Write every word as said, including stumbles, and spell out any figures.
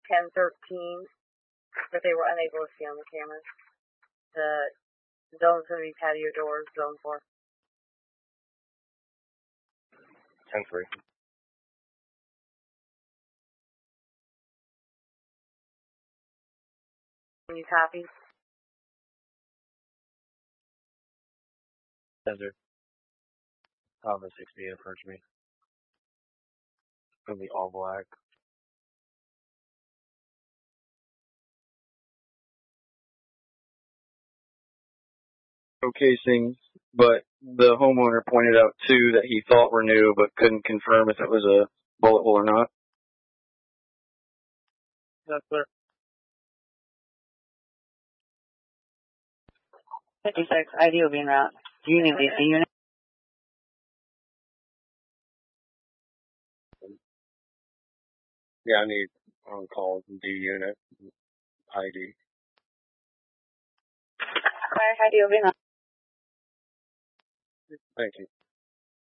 ten thirteen, but they were unable to see on the cameras. The zone's going to be patio doors, zone four. ten three. Can you copy? Desert. Alpha sixty approach me. It'll be all black. Casings, but the homeowner pointed out two that he thought were new, but couldn't confirm if it was a bullet hole or not. That's clear. fifty-six, I D will be en route. Do you need a C unit? Yeah, I need on call D unit I D. Fire, I D will be en route. Thank you.